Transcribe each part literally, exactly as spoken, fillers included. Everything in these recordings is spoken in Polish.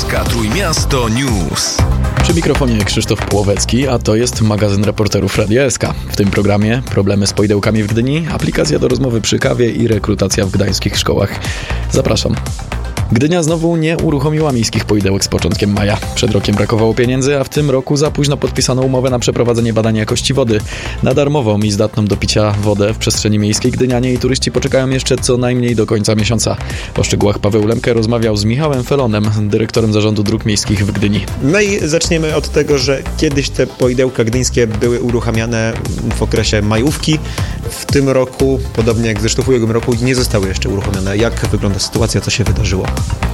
S K Trójmiasto News. Przy mikrofonie Krzysztof Płowecki, a to jest magazyn reporterów Radia S K. W tym programie problemy z poidełkami w Gdyni, aplikacja do rozmowy przy kawie i rekrutacja w gdańskich szkołach. Zapraszam. Gdynia znowu nie uruchomiła miejskich poidełek z początkiem maja. Przed rokiem brakowało pieniędzy, a w tym roku za późno podpisano umowę na przeprowadzenie badania jakości wody. Na darmową i zdatną do picia wodę w przestrzeni miejskiej gdynianie i turyści poczekają jeszcze co najmniej do końca miesiąca. O szczegółach Paweł Lemke rozmawiał z Michałem Felonem, dyrektorem Zarządu Dróg Miejskich w Gdyni. No i zaczniemy od tego, że kiedyś te poidełka gdyńskie były uruchamiane w okresie majówki. W tym roku, podobnie jak zresztą w ubiegłym roku, nie zostały jeszcze uruchomione. Jak wygląda sytuacja, co się wydarzyło?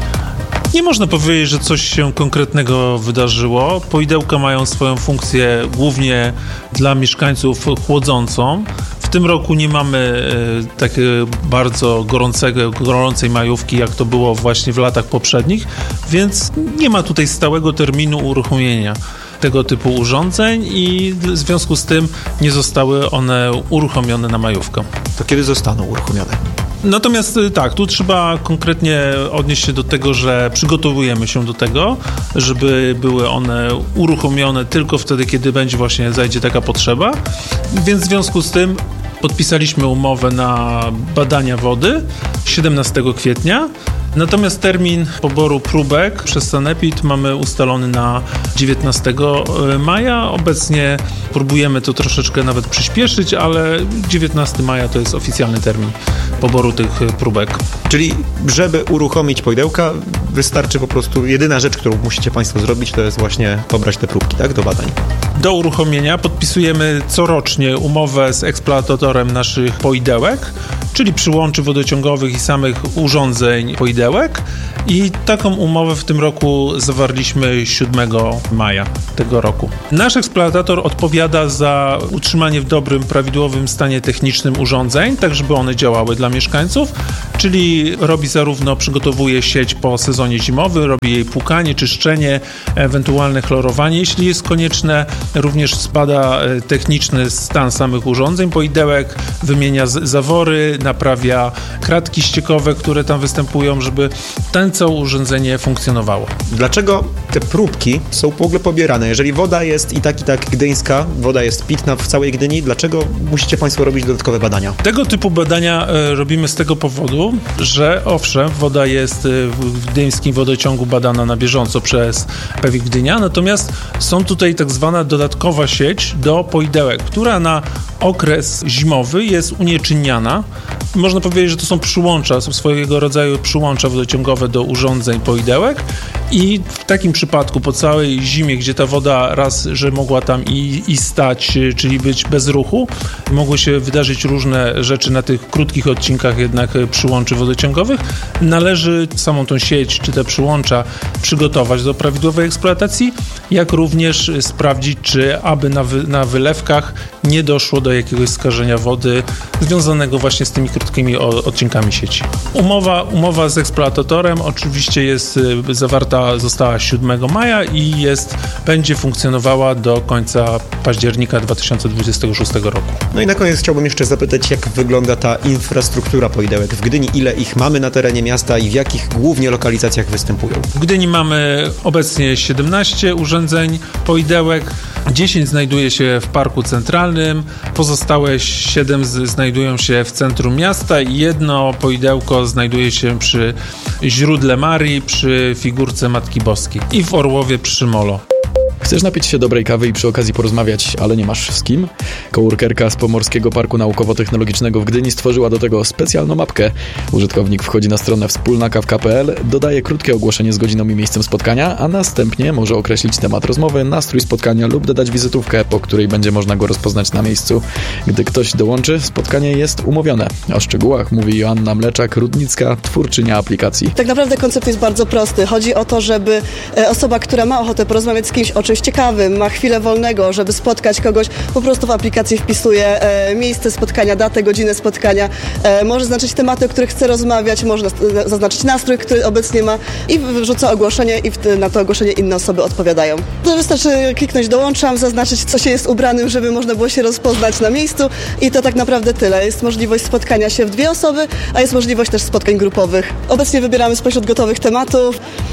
Nie można powiedzieć, że coś się konkretnego wydarzyło. Poidełka mają swoją funkcję głównie dla mieszkańców chłodzącą. W tym roku nie mamy e, takiej bardzo gorącego, gorącej majówki, jak to było właśnie w latach poprzednich, więc nie ma tutaj stałego terminu uruchomienia tego typu urządzeń i w związku z tym nie zostały one uruchomione na majówkę. To kiedy zostaną uruchomione? Natomiast tak, tu trzeba konkretnie odnieść się do tego, że przygotowujemy się do tego, żeby były one uruchomione tylko wtedy, kiedy będzie właśnie zajdzie taka potrzeba, więc w związku z tym podpisaliśmy umowę na badania wody siedemnastego kwietnia. Natomiast termin poboru próbek przez Sanepid mamy ustalony na dziewiętnastego maja. Obecnie próbujemy to troszeczkę nawet przyspieszyć, ale dziewiętnastego maja to jest oficjalny termin poboru tych próbek. Czyli żeby uruchomić poidełka, wystarczy po prostu, jedyna rzecz, którą musicie Państwo zrobić, to jest właśnie pobrać te próbki, tak, do badań. Do uruchomienia podpisujemy corocznie umowę z eksploatatorem naszych poidełek, czyli przyłączy wodociągowych i samych urządzeń poidełek, i taką umowę w tym roku zawarliśmy siódmego maja tego roku. Nasz eksploatator odpowiada za utrzymanie w dobrym, prawidłowym stanie technicznym urządzeń, tak żeby one działały dla mieszkańców, czyli robi zarówno, przygotowuje sieć po sezonie zimowym, robi jej płukanie, czyszczenie, ewentualne chlorowanie, jeśli jest konieczne, również zbada techniczny stan samych urządzeń poidełek, wymienia zawory, naprawia kratki ściekowe, które tam występują, żeby ten całe urządzenie funkcjonowało. Dlaczego te próbki są w ogóle pobierane? Jeżeli woda jest i tak i tak gdyńska, woda jest pitna w całej Gdyni, dlaczego musicie Państwo robić dodatkowe badania? Tego typu badania e, robimy z tego powodu, że owszem, woda jest w gdyńskim wodociągu badana na bieżąco przez P W I Gdynia, natomiast są tutaj tak zwana dodatkowa sieć do poidełek, która na okres zimowy jest unieczynniana. Można powiedzieć, że to są przyłącza, są swojego rodzaju przyłącza wodociągowe do urządzeń poidełek, i w takim przypadku po całej zimie, gdzie ta woda raz, że mogła tam i, i stać, czyli być bez ruchu, mogły się wydarzyć różne rzeczy na tych krótkich odcinkach jednak przyłączy wodociągowych, należy samą tą sieć czy te przyłącza przygotować do prawidłowej eksploatacji, jak również sprawdzić, czy aby na, wy, na wylewkach nie doszło do jakiegoś skażenia wody związanego właśnie z tymi krótkimi odcinkami sieci. Umowa, umowa z eksploatatorem oczywiście jest zawarta, została siódmego maja i jest, będzie funkcjonowała do końca października dwa tysiące dwudziestego szóstego roku. No i na koniec chciałbym jeszcze zapytać, jak wygląda ta infrastruktura poidełek w Gdyni, ile ich mamy na terenie miasta i w jakich głównie lokalizacjach występują? W Gdyni mamy obecnie siedemnaście urządzeń poidełek, dziesięć znajduje się w Parku Centralnym, pozostałe siedem z, znajdują się w centrum miasta i jedno poidełko znajduje się przy źródle Marii, przy figurce Matki Boskiej i w Orłowie przy Molo. Chcesz napić się dobrej kawy i przy okazji porozmawiać, ale nie masz z kim? Coworkerka z Pomorskiego Parku Naukowo-Technologicznego w Gdyni stworzyła do tego specjalną mapkę. Użytkownik wchodzi na stronę wspólna kawka kropka p l, dodaje krótkie ogłoszenie z godziną i miejscem spotkania, a następnie może określić temat rozmowy, nastrój spotkania lub dodać wizytówkę, po której będzie można go rozpoznać na miejscu. Gdy ktoś dołączy, spotkanie jest umówione. O szczegółach mówi Joanna Mleczak-Rudnicka, twórczynia aplikacji. Tak naprawdę koncept jest bardzo prosty. Chodzi o to, żeby osoba, która ma ochotę porozmawiać z kimś o czymś ciekawym, ma chwilę wolnego, żeby spotkać kogoś, po prostu w aplikacji wpisuje e, miejsce spotkania, datę, godzinę spotkania, e, może zaznaczyć tematy, o których chce rozmawiać, można zaznaczyć nastrój, który obecnie ma, i wrzuca ogłoszenie, i w, na to ogłoszenie inne osoby odpowiadają. To wystarczy kliknąć dołączam, zaznaczyć, co się jest ubranym, żeby można było się rozpoznać na miejscu, i to tak naprawdę tyle. Jest możliwość spotkania się w dwie osoby, a jest możliwość też spotkań grupowych. Obecnie wybieramy spośród gotowych tematów.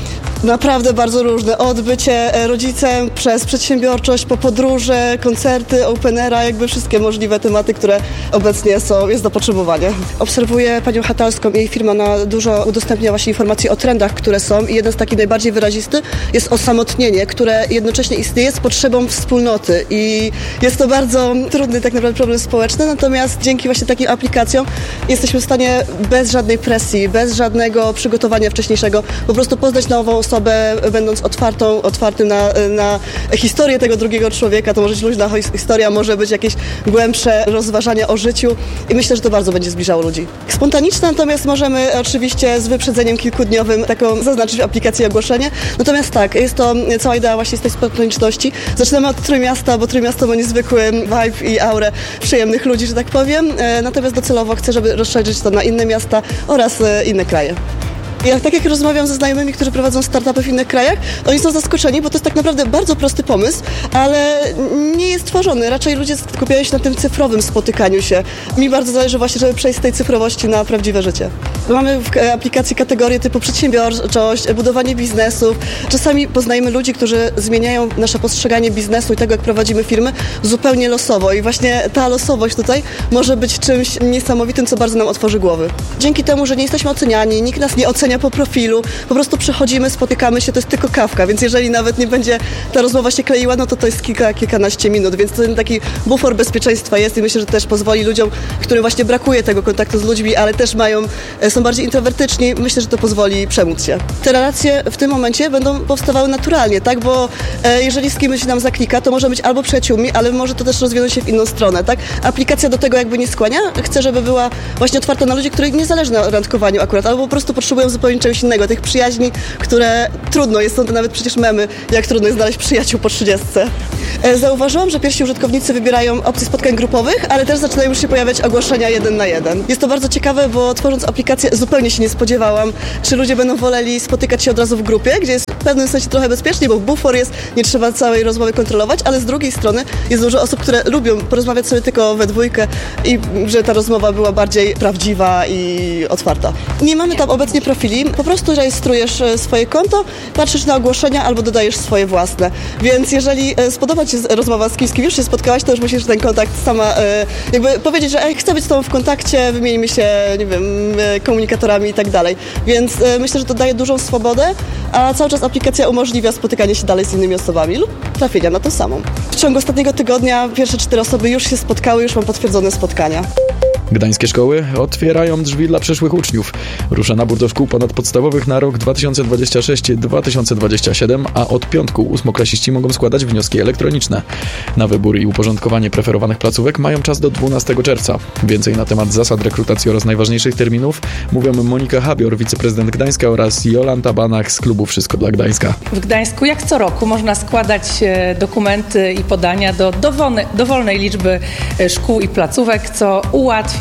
Naprawdę bardzo różne. Od bycie rodzicem, przez przedsiębiorczość, po podróże, koncerty, openera, jakby wszystkie możliwe tematy, które obecnie są, jest zapotrzebowanie. Obserwuję panią Hatalską, jej firma na dużo udostępnia właśnie informacji o trendach, które są i jeden z takich najbardziej wyrazisty jest osamotnienie, które jednocześnie istnieje z potrzebą wspólnoty i jest to bardzo trudny tak naprawdę problem społeczny, natomiast dzięki właśnie takim aplikacjom jesteśmy w stanie bez żadnej presji, bez żadnego przygotowania wcześniejszego po prostu poznać nową osobę, będąc otwartą, otwartym na, na historię tego drugiego człowieka. To może być luźna historia, może być jakieś głębsze rozważania o życiu i myślę, że to bardzo będzie zbliżało ludzi. Spontaniczne natomiast możemy oczywiście z wyprzedzeniem kilkudniowym taką zaznaczyć w aplikacji ogłoszenie. Natomiast tak, jest to cała idea właśnie z tej spontaniczności. Zaczynamy od Trójmiasta, bo Trójmiasto ma niezwykły vibe i aurę przyjemnych ludzi, że tak powiem. Natomiast docelowo chcę, żeby rozszerzyć to na inne miasta oraz inne kraje. Ja, tak jak rozmawiam ze znajomymi, którzy prowadzą startupy w innych krajach, oni są zaskoczeni, bo to jest tak naprawdę bardzo prosty pomysł, ale nie jest tworzony. Raczej ludzie skupiają się na tym cyfrowym spotykaniu się. Mi bardzo zależy właśnie, żeby przejść z tej cyfrowości na prawdziwe życie. Mamy w aplikacji kategorie typu przedsiębiorczość, budowanie biznesów. Czasami poznajemy ludzi, którzy zmieniają nasze postrzeganie biznesu i tego, jak prowadzimy firmy, zupełnie losowo. I właśnie ta losowość tutaj może być czymś niesamowitym, co bardzo nam otworzy głowy. Dzięki temu, że nie jesteśmy oceniani, nikt nas nie ocenia po profilu, po prostu przychodzimy, spotykamy się, to jest tylko kawka, więc jeżeli nawet nie będzie ta rozmowa się kleiła, no to to jest kilka, kilkanaście minut, więc ten taki bufor bezpieczeństwa jest i myślę, że też pozwoli ludziom, którym właśnie brakuje tego kontaktu z ludźmi, ale też mają, są bardziej introwertyczni, myślę, że to pozwoli przemóc się. Te relacje w tym momencie będą powstawały naturalnie, tak, bo e, jeżeli z kimś nam zaklika, to może być albo przyjaciółmi, ale może to też rozwinąć się w inną stronę, tak. Aplikacja do tego jakby nie skłania, chcę, żeby była właśnie otwarta na ludzi, których nie zależy na randkowaniu akurat, albo po prostu potrzebują zupełnie czegoś innego, tych przyjaźni, które trudno jest, są to nawet przecież memy, jak trudno jest znaleźć przyjaciół po trzydziestce. Zauważyłam, że pierwsi użytkownicy wybierają opcje spotkań grupowych, ale też zaczynają już się pojawiać ogłoszenia jeden na jeden. Jest to bardzo ciekawe, bo tworząc aplikację zupełnie się nie spodziewałam, czy ludzie będą woleli spotykać się od razu w grupie, gdzie jest w pewnym sensie trochę bezpiecznie, bo bufor jest, nie trzeba całej rozmowy kontrolować, ale z drugiej strony jest dużo osób, które lubią porozmawiać sobie tylko we dwójkę i że ta rozmowa była bardziej prawdziwa i otwarta. Nie mamy tam obecnie profili, po prostu rejestrujesz swoje konto, patrzysz na ogłoszenia albo dodajesz swoje własne. Więc jeżeli spodoba Ci się rozmowa z kimś, z kim już się spotkałaś, to już musisz ten kontakt sama jakby powiedzieć, że ej, chcę być z Tobą w kontakcie, wymieńmy się, nie wiem, komunikatorami i tak dalej. Więc myślę, że to daje dużą swobodę, a cały czas aplikacja umożliwia spotykanie się dalej z innymi osobami lub trafienia na tą samą. W ciągu ostatniego tygodnia pierwsze cztery osoby już się spotkały, już mam potwierdzone spotkania. Gdańskie szkoły otwierają drzwi dla przyszłych uczniów. Rusza nabór do szkół ponadpodstawowych na rok dwa tysiące dwudziesty szósty do dwa tysiące dwudziestego siódmego, a od piątku ósmoklasiści mogą składać wnioski elektroniczne. Na wybór i uporządkowanie preferowanych placówek mają czas do dwunastego czerwca. Więcej na temat zasad rekrutacji oraz najważniejszych terminów mówią Monika Habior, wiceprezydent Gdańska, oraz Jolanta Banach z klubu Wszystko dla Gdańska. W Gdańsku jak co roku można składać dokumenty i podania do dowolnej, dowolnej liczby szkół i placówek, co ułatwia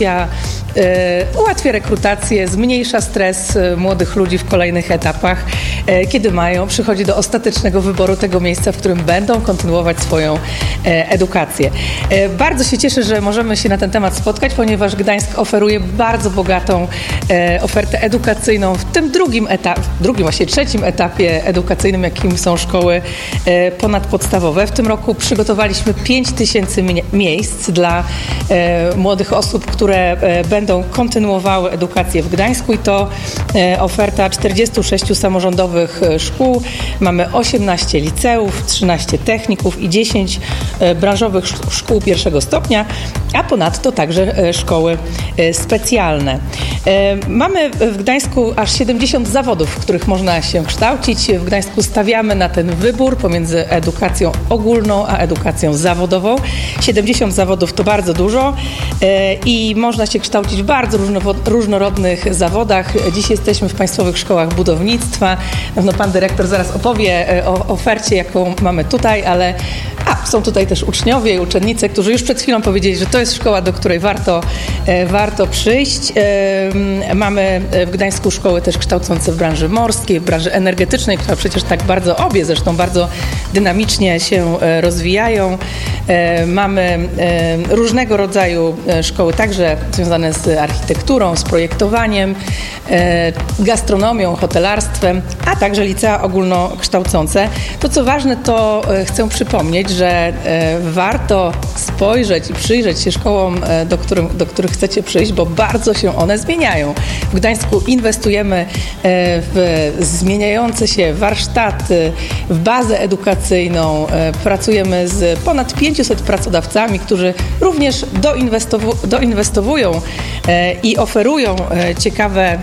ułatwia rekrutację, zmniejsza stres młodych ludzi w kolejnych etapach, kiedy mają, przychodzi do ostatecznego wyboru tego miejsca, w którym będą kontynuować swoją edukację. Bardzo się cieszę, że możemy się na ten temat spotkać, ponieważ Gdańsk oferuje bardzo bogatą ofertę edukacyjną w tym drugim etapie, drugim, właśnie trzecim etapie edukacyjnym, jakim są szkoły ponadpodstawowe. W tym roku przygotowaliśmy pięć tysięcy miejsc dla młodych osób, które będą kontynuowały edukację w Gdańsku i to oferta czterdziestu sześciu samorządowych szkół. Mamy osiemnaście liceów, trzynaście techników i dziesięć branżowych szkół pierwszego stopnia, a ponadto także szkoły specjalne. Mamy w Gdańsku aż siedemdziesiąt zawodów, w których można się kształcić. W Gdańsku stawiamy na ten wybór pomiędzy edukacją ogólną a edukacją zawodową. siedemdziesiąt zawodów to bardzo dużo i można się kształcić w bardzo różnorodnych zawodach. Dziś jesteśmy w Państwowych Szkołach Budownictwa. Na pewno pan dyrektor zaraz opowie o ofercie, jaką mamy tutaj, ale a, są tutaj też uczniowie i uczennice, którzy już przed chwilą powiedzieli, że to jest szkoła, do której warto, warto przyjść. Mamy w Gdańsku szkoły też kształcące w branży morskiej, w branży energetycznej, która przecież tak bardzo, obie zresztą bardzo dynamicznie się rozwijają. Mamy różnego rodzaju szkoły, także także związane z architekturą, z projektowaniem, gastronomią, hotelarstwem, a także licea ogólnokształcące. To co ważne, to chcę przypomnieć, że warto spojrzeć i przyjrzeć się szkołom, do, którym, do których chcecie przyjść, bo bardzo się one zmieniają. W Gdańsku inwestujemy w zmieniające się warsztaty, w bazę edukacyjną. Pracujemy z ponad pięciuset pracodawcami, którzy również doinwestowu- doinwestowują i oferują ciekawe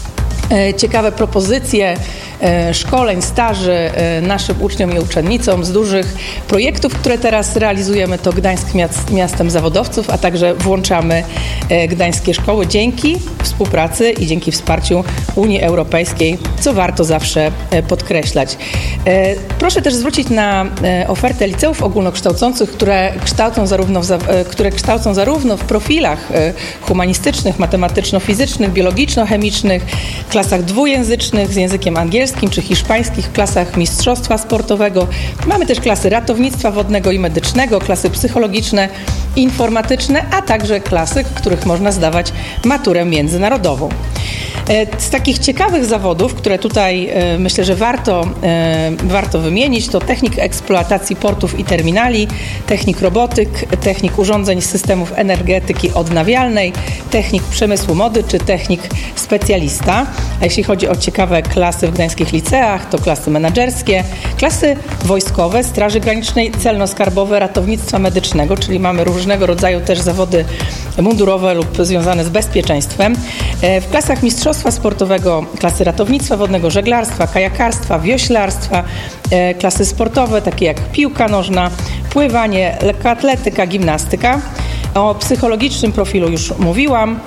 ciekawe propozycje szkoleń, staży naszym uczniom i uczennicom. Z dużych projektów, które teraz realizujemy, to Gdańsk miastem zawodowców, a także włączamy gdańskie szkoły dzięki współpracy i dzięki wsparciu Unii Europejskiej, co warto zawsze podkreślać. Proszę też zwrócić na ofertę liceów ogólnokształcących, które kształcą zarówno w, które kształcą zarówno w profilach humanistycznych, matematyczno-fizycznych, biologiczno-chemicznych, klasach dwujęzycznych z językiem angielskim czy hiszpańskich, w klasach mistrzostwa sportowego. Mamy też klasy ratownictwa wodnego i medycznego, klasy psychologiczne, informatyczne, a także klasy, w których można zdawać maturę międzynarodową. Z takich ciekawych zawodów, które tutaj myślę, że warto, warto wymienić, to technik eksploatacji portów i terminali, technik robotyk, technik urządzeń systemów energetyki odnawialnej, technik przemysłu mody czy technik specjalista. A jeśli chodzi o ciekawe klasy w gdańskich liceach, to klasy menedżerskie, klasy wojskowe, Straży Granicznej, celno-skarbowe, ratownictwa medycznego, czyli mamy różnego rodzaju też zawody mundurowe lub związane z bezpieczeństwem. W klasach mistrzostwa sportowego klasy ratownictwa wodnego, żeglarstwa, kajakarstwa, wioślarstwa, klasy sportowe takie jak piłka nożna, pływanie, lekkoatletyka, gimnastyka. O psychologicznym profilu już mówiłam.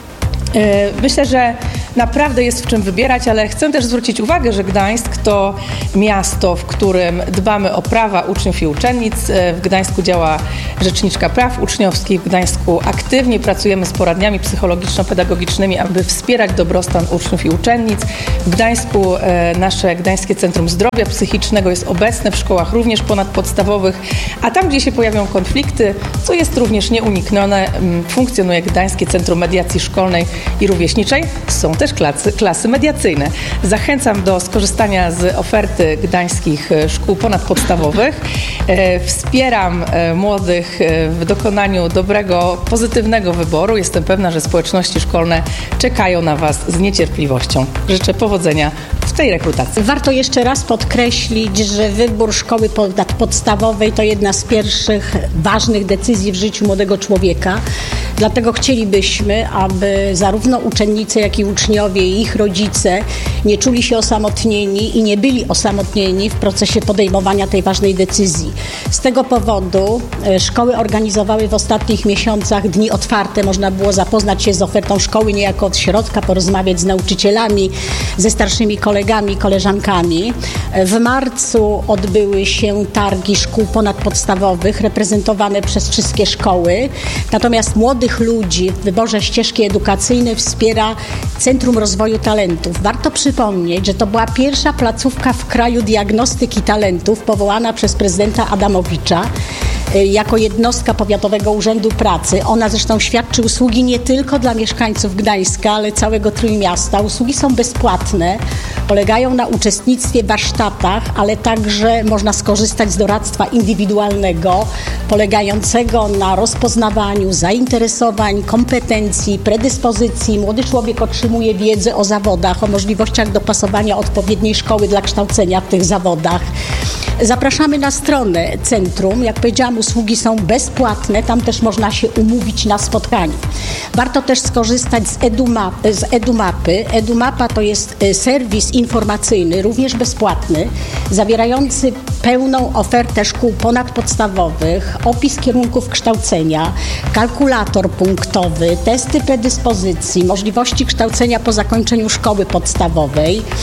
Myślę, że naprawdę jest w czym wybierać, ale chcę też zwrócić uwagę, że Gdańsk to miasto, w którym dbamy o prawa uczniów i uczennic. W Gdańsku działa Rzeczniczka Praw Uczniowskich. W Gdańsku aktywnie pracujemy z poradniami psychologiczno-pedagogicznymi, aby wspierać dobrostan uczniów i uczennic. W Gdańsku nasze Gdańskie Centrum Zdrowia Psychicznego jest obecne w szkołach również ponadpodstawowych, a tam, gdzie się pojawią konflikty, co jest również nieuniknione, funkcjonuje Gdańskie Centrum Mediacji Szkolnej i Rówieśniczej. Są też klasy, klasy mediacyjne. Zachęcam do skorzystania z oferty gdańskich szkół ponadpodstawowych. E, wspieram e, młodych w dokonaniu dobrego, pozytywnego wyboru. Jestem pewna, że społeczności szkolne czekają na Was z niecierpliwością. Życzę powodzenia w tej rekrutacji. Warto jeszcze raz podkreślić, że wybór szkoły podstawowej to jedna z pierwszych ważnych decyzji w życiu młodego człowieka. Dlatego chcielibyśmy, aby zarówno uczennice, jak i uczniowie i ich rodzice nie czuli się osamotnieni i nie byli osamotnieni w procesie podejmowania tej ważnej decyzji. Z tego powodu szkoły organizowały w ostatnich miesiącach dni otwarte. Można było zapoznać się z ofertą szkoły niejako od środka, porozmawiać z nauczycielami, ze starszymi kolegami, koleżankami. W marcu odbyły się targi szkół ponadpodstawowych reprezentowane przez wszystkie szkoły. Natomiast młodych ludzi w wyborze ścieżki edukacyjnej wspiera Centrum Rozwoju Talentów. Warto przypomnieć, że to była pierwsza placówka w kraju diagnostyki talentów powołana przez prezydenta Adamowicza jako jednostka Powiatowego Urzędu Pracy. Ona zresztą świadczy usługi nie tylko dla mieszkańców Gdańska, ale całego Trójmiasta. Usługi są bezpłatne, polegają na uczestnictwie w warsztatach, ale także można skorzystać z doradztwa indywidualnego, polegającego na rozpoznawaniu zainteresowań, kompetencji, predyspozycji. Młody człowiek otrzymuje wiedzę o zawodach, o możliwościach dopasowania odpowiedniej szkoły dla kształcenia w tych zawodach. Zapraszamy na stronę centrum. Jak powiedziałam, usługi są bezpłatne. Tam też można się umówić na spotkanie. Warto też skorzystać z, Eduma, z Edumapy. Edumapa to jest serwis informacyjny, również bezpłatny, zawierający pełną ofertę szkół ponadpodstawowych, opis kierunków kształcenia, kalkulator punktowy, testy predyspozycji, możliwości kształcenia po zakończeniu szkoły podstawowej.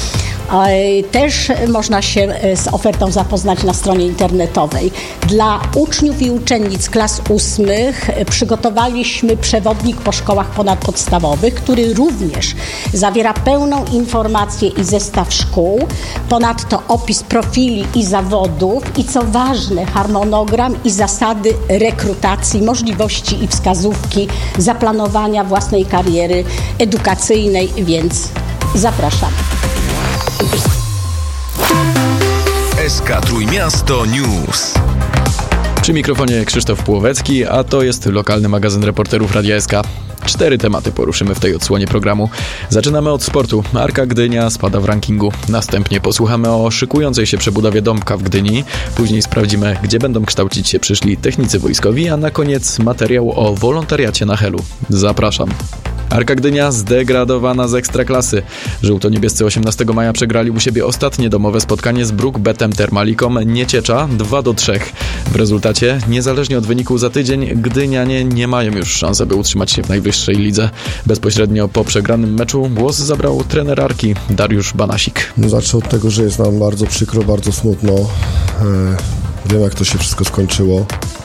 Też można się z ofertą zapoznać na stronie internetowej. Dla uczniów i uczennic klas ósmych przygotowaliśmy przewodnik po szkołach ponadpodstawowych, który również zawiera pełną informację i zestaw szkół, ponadto opis profili i zawodów i co ważne harmonogram i zasady rekrutacji, możliwości i wskazówki zaplanowania własnej kariery edukacyjnej, więc zapraszam. S K Trójmiasto News. Przy mikrofonie Krzysztof Płowecki, a to jest lokalny magazyn reporterów Radia S K. Cztery tematy poruszymy w tej odsłonie programu. Zaczynamy od sportu. Arka Gdynia spada w rankingu. Następnie posłuchamy o szykującej się przebudowie Dąbka w Gdyni. Później sprawdzimy, gdzie będą kształcić się przyszli technicy wojskowi, a na koniec materiał o wolontariacie na Helu. Zapraszam. Arka Gdynia zdegradowana z Ekstraklasy. Żółto-niebiescy osiemnastego maja przegrali u siebie ostatnie domowe spotkanie z Brookbetem Termaliką Nieciecza dwa do trzech. W rezultacie, niezależnie od wyniku za tydzień, Gdynianie nie mają już szans, aby utrzymać się w najwyższej lidze. Bezpośrednio po przegranym meczu głos zabrał trener Arki Dariusz Banasik. No, zacznę od tego, że jest nam bardzo przykro, bardzo smutno. E, wiem, jak to się wszystko skończyło.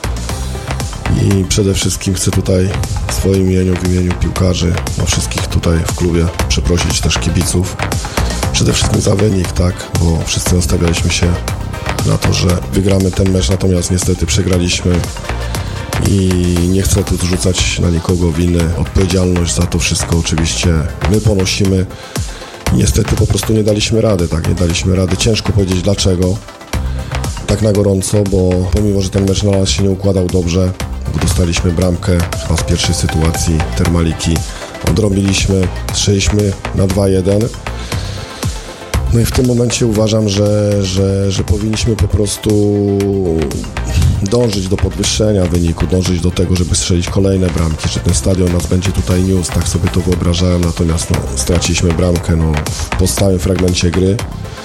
I przede wszystkim chcę tutaj w swoim imieniu, w imieniu piłkarzy, no wszystkich tutaj w klubie przeprosić też kibiców. Przede wszystkim za wynik, tak, bo wszyscy nastawialiśmy się na to, że wygramy ten mecz, natomiast niestety przegraliśmy i nie chcę tu zrzucać na nikogo winy. Odpowiedzialność za to wszystko oczywiście my ponosimy. Niestety po prostu nie daliśmy rady, tak, nie daliśmy rady. Ciężko powiedzieć dlaczego. Tak na gorąco, bo pomimo, że ten mecz na nas się nie układał dobrze, bo dostaliśmy bramkę chyba z pierwszej sytuacji Termaliki, odrobiliśmy, strzeliśmy na dwa jeden. No i w tym momencie uważam, że, że, że powinniśmy po prostu dążyć do podwyższenia wyniku, dążyć do tego, żeby strzelić kolejne bramki, że ten stadion nas będzie tutaj niósł, tak sobie to wyobrażałem, natomiast no, straciliśmy bramkę no, w podstawowym fragmencie gry.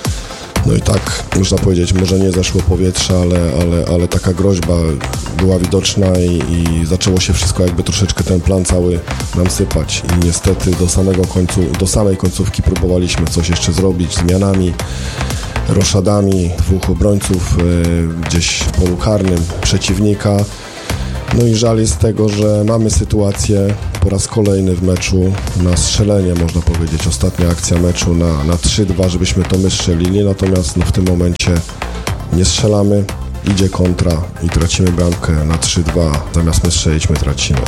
No i tak, można powiedzieć, może nie zeszło powietrze, ale, ale, ale taka groźba była widoczna i, i zaczęło się wszystko jakby troszeczkę ten plan cały nam sypać. I niestety do samego końcu, do samej końcówki próbowaliśmy coś jeszcze zrobić zmianami, roszadami dwóch obrońców y, gdzieś w polu karnym przeciwnika. No i żal jest tego, że mamy sytuację po raz kolejny w meczu na strzelenie, można powiedzieć. Ostatnia akcja meczu na, na trzy dwa, żebyśmy to my strzelili, natomiast no, w tym momencie nie strzelamy, idzie kontra i tracimy bramkę na trzy dwa. Zamiast my strzelić, my tracimy.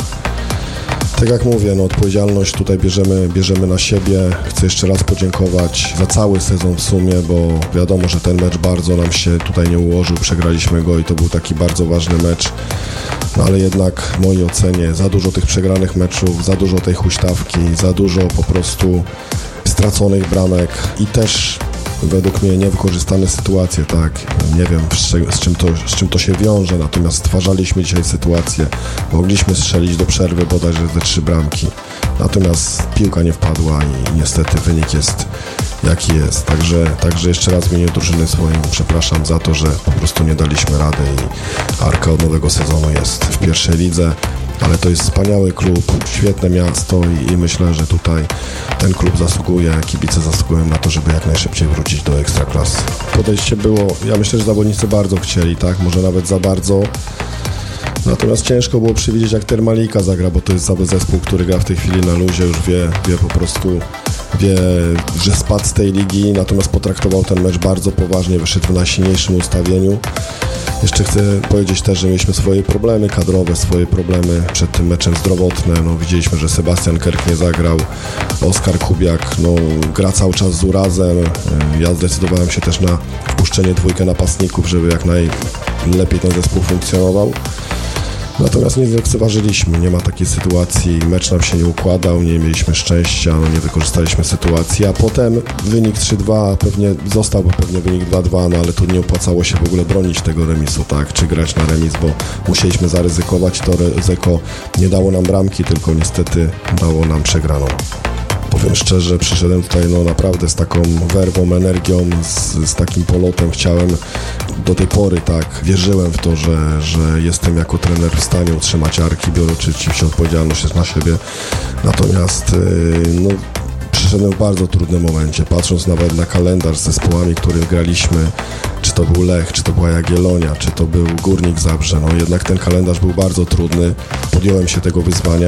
Tak jak mówię, no, odpowiedzialność tutaj bierzemy, bierzemy na siebie. Chcę jeszcze raz podziękować za cały sezon w sumie, bo wiadomo, że ten mecz bardzo nam się tutaj nie ułożył, przegraliśmy go i to był taki bardzo ważny mecz. No ale jednak w mojej ocenie za dużo tych przegranych meczów, za dużo tej huśtawki, za dużo po prostu straconych bramek i też według mnie niewykorzystane sytuacje, tak, nie wiem z czym, to, z czym to się wiąże, natomiast stwarzaliśmy dzisiaj sytuację, mogliśmy strzelić do przerwy bodajże ze trzy bramki, natomiast piłka nie wpadła i niestety wynik jest jaki jest, także, także jeszcze raz w imieniu drużyny swoim przepraszam za to, że po prostu nie daliśmy rady i Arka od nowego sezonu jest w pierwszej lidze. Ale to jest wspaniały klub, świetne miasto i, i myślę, że tutaj ten klub zasługuje, kibice zasługują na to, żeby jak najszybciej wrócić do Ekstraklasy. Podejście było, ja myślę, że zawodnicy bardzo chcieli, tak, może nawet za bardzo. Natomiast ciężko było przewidzieć, jak Termalika zagra, bo to jest cały zespół, który gra w tej chwili na luzie, już wie, wie po prostu, wie, że spadł z tej ligi, natomiast potraktował ten mecz bardzo poważnie, wyszedł w najsilniejszym ustawieniu. Jeszcze chcę powiedzieć też, że mieliśmy swoje problemy kadrowe, swoje problemy przed tym meczem zdrowotne. No, widzieliśmy, że Sebastian Kerk nie zagrał, Oskar Kubiak no, gra cały czas z urazem. Ja zdecydowałem się też na wpuszczenie dwójkę napastników, żeby jak najlepiej ten zespół funkcjonował. Natomiast nie zlekceważyliśmy, nie ma takiej sytuacji, mecz nam się nie układał, nie mieliśmy szczęścia, no nie wykorzystaliśmy sytuacji, a potem wynik trzy dwa, pewnie zostałby pewnie wynik dwa dwa, no ale tu nie opłacało się w ogóle bronić tego remisu, tak, czy grać na remis, bo musieliśmy zaryzykować, to ryzyko nie dało nam bramki, tylko niestety dało nam przegraną. Powiem szczerze, przyszedłem tutaj no, naprawdę z taką werwą, energią, z, z takim polotem. Chciałem do tej pory, tak, wierzyłem w to, że, że jestem jako trener w stanie utrzymać Arki, biorę oczywiście odpowiedzialność na siebie. Natomiast no, przyszedłem w bardzo trudnym momencie, patrząc nawet na kalendarz z zespołami, których graliśmy, czy to był Lech, czy to była Jagiellonia, czy to był Górnik Zabrze, no jednak ten kalendarz był bardzo trudny, podjąłem się tego wyzwania.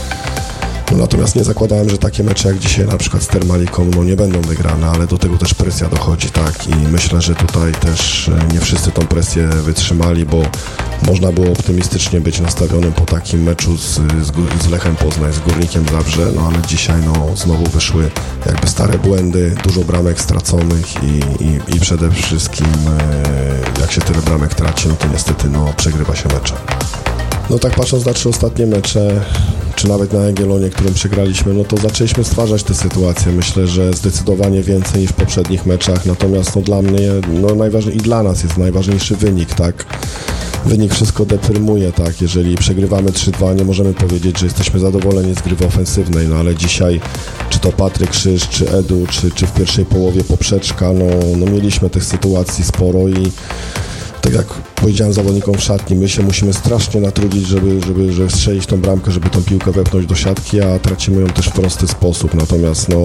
No, natomiast nie zakładałem, że takie mecze jak dzisiaj na przykład z Termaliką no, nie będą wygrane, ale do tego też presja dochodzi, tak, i myślę, że tutaj też nie wszyscy tą presję wytrzymali, bo można było optymistycznie być nastawionym po takim meczu z, z, z Lechem Poznań, z Górnikiem Zabrze, no ale dzisiaj no, znowu wyszły jakby stare błędy, dużo bramek straconych i, i, i przede wszystkim e, jak się tyle bramek traci, no to niestety no, przegrywa się mecze. No tak patrząc na trzy ostatnie mecze, czy nawet na Jagiellonię, którym przegraliśmy, no to zaczęliśmy stwarzać te sytuacje. Myślę, że zdecydowanie więcej niż w poprzednich meczach, natomiast no dla mnie, no najważniejszy i dla nas jest najważniejszy wynik, tak? Wynik wszystko determinuje, tak? Jeżeli przegrywamy trzy dwa, nie możemy powiedzieć, że jesteśmy zadowoleni z gry ofensywnej, no ale dzisiaj, czy to Patryk Krzyż, czy Edu, czy, czy w pierwszej połowie Poprzeczka, no, no mieliśmy tych sytuacji sporo i tak jak powiedziałem zawodnikom w szatni, my się musimy strasznie natrudzić, żeby, żeby, żeby strzelić tą bramkę, żeby tą piłkę wepchnąć do siatki, a tracimy ją też w prosty sposób. Natomiast no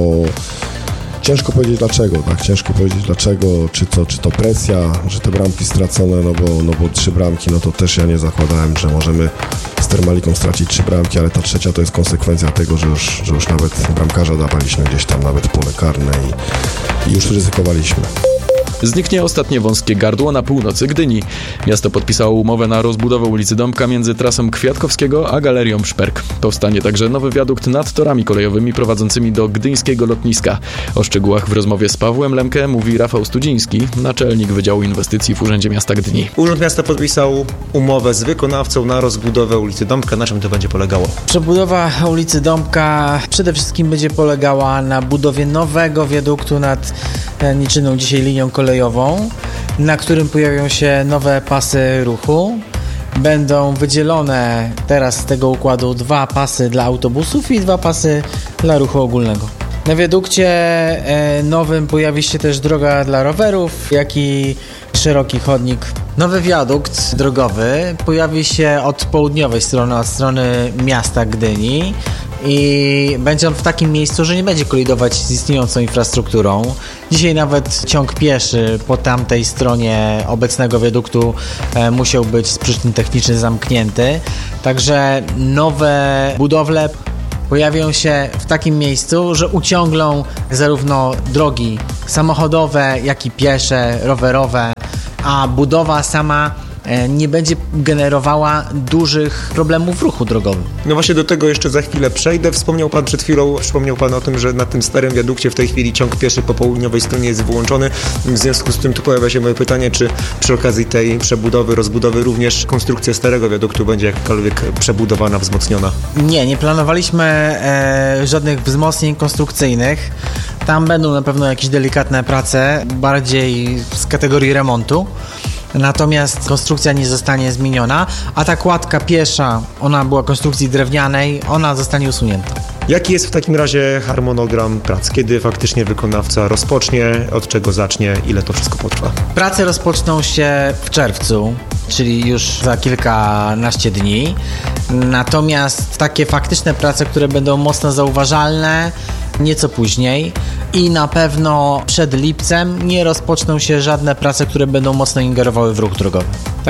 ciężko powiedzieć dlaczego, tak? Ciężko powiedzieć dlaczego, czy to, czy to presja, że te bramki stracone, no bo, no bo trzy bramki, no to też ja nie zakładałem, że możemy z Termaliką stracić trzy bramki, ale ta trzecia to jest konsekwencja tego, że już, że już nawet bramkarza dawaliśmy gdzieś tam nawet pole karne i, i już ryzykowaliśmy. Zniknie ostatnie wąskie gardło na północy Gdyni. Miasto podpisało umowę na rozbudowę ulicy Dąbka między trasą Kwiatkowskiego a Galerią Szperk. Powstanie także nowy wiadukt nad torami kolejowymi prowadzącymi do gdyńskiego lotniska. O szczegółach w rozmowie z Pawłem Lemke mówi Rafał Studziński, naczelnik Wydziału Inwestycji w Urzędzie Miasta Gdyni. Urząd Miasta podpisał umowę z wykonawcą na rozbudowę ulicy Dąbka. Na czym to będzie polegało? Przebudowa ulicy Dąbka przede wszystkim będzie polegała na budowie nowego wiaduktu nad niczynną dzisiaj linią kolejową, na którym pojawią się nowe pasy ruchu. Będą wydzielone teraz z tego układu dwa pasy dla autobusów i dwa pasy dla ruchu ogólnego. Na wiadukcie nowym pojawi się też droga dla rowerów, jak i szeroki chodnik. Nowy wiadukt drogowy pojawi się od południowej strony, od strony miasta Gdyni i będzie on w takim miejscu, że nie będzie kolidować z istniejącą infrastrukturą. Dzisiaj nawet ciąg pieszy po tamtej stronie obecnego wiaduktu e, musiał być z przyczyn technicznych zamknięty. Także nowe budowle pojawią się w takim miejscu, że uciąglą zarówno drogi samochodowe, jak i piesze, rowerowe, a budowa sama nie będzie generowała dużych problemów w ruchu drogowym. No właśnie do tego jeszcze za chwilę przejdę. Wspomniał Pan przed chwilą, wspomniał Pan o tym, że na tym starym wiadukcie w tej chwili ciąg pieszy po południowej stronie jest wyłączony. W związku z tym tu pojawia się moje pytanie, czy przy okazji tej przebudowy, rozbudowy również konstrukcja starego wiaduktu będzie jakkolwiek przebudowana, wzmocniona? Nie, nie planowaliśmy e, żadnych wzmocnień konstrukcyjnych. Tam będą na pewno jakieś delikatne prace, bardziej z kategorii remontu. Natomiast konstrukcja nie zostanie zmieniona, a ta kładka piesza, ona była konstrukcji drewnianej, ona zostanie usunięta. Jaki jest w takim razie harmonogram prac? Kiedy faktycznie wykonawca rozpocznie, od czego zacznie, ile to wszystko potrwa? Prace rozpoczną się w czerwcu, czyli już za kilkanaście dni. Natomiast takie faktyczne prace, które będą mocno zauważalne, nieco później i na pewno przed lipcem nie rozpoczną się żadne prace, które będą mocno ingerowały w ruch drogowy.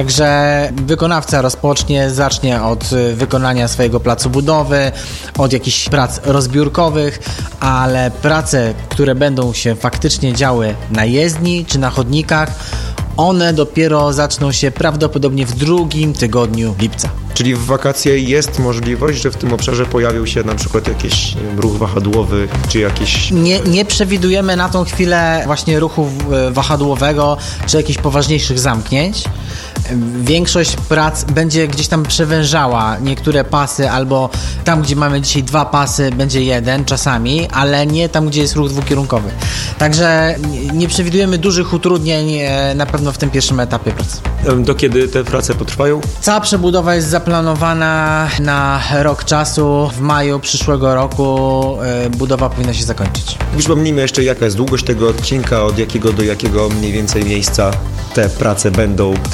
Także wykonawca rozpocznie, zacznie od wykonania swojego placu budowy, od jakichś prac rozbiórkowych, ale prace, które będą się faktycznie działy na jezdni czy na chodnikach, one dopiero zaczną się prawdopodobnie w drugim tygodniu lipca. Czyli w wakacje jest możliwość, że w tym obszarze pojawił się na przykład jakiś ruch wahadłowy, czy jakieś... Nie, nie przewidujemy na tą chwilę właśnie ruchu wahadłowego, czy jakichś poważniejszych zamknięć. Większość prac będzie gdzieś tam przewężała niektóre pasy, albo tam, gdzie mamy dzisiaj dwa pasy, będzie jeden czasami, ale nie tam, gdzie jest ruch dwukierunkowy. Także nie przewidujemy dużych utrudnień na pewno w tym pierwszym etapie pracy. Do kiedy te prace potrwają? Cała przebudowa jest zaplanowana na rok czasu. W maju przyszłego roku budowa powinna się zakończyć. Przypomnijmy jeszcze, jaka jest długość tego odcinka, od jakiego do jakiego mniej więcej miejsca te prace będą trwały.